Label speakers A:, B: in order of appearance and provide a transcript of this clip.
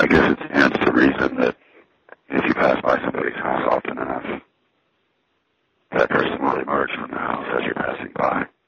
A: guess it stands to reason that if you pass by somebody's house often enough, that person will emerge from the house as you're passing by.